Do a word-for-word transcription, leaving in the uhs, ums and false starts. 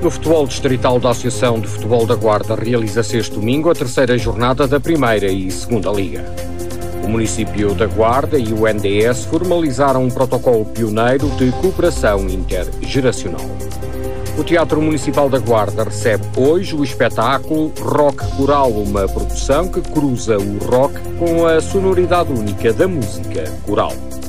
No futebol distrital da Associação de Futebol da Guarda realiza-se este domingo a terceira jornada da Primeira e Segunda Liga. O município da Guarda e o N D S formalizaram um protocolo pioneiro de cooperação intergeracional. O Teatro Municipal da Guarda recebe hoje o espetáculo Rock Coral, uma produção que cruza o rock com a sonoridade única da música coral.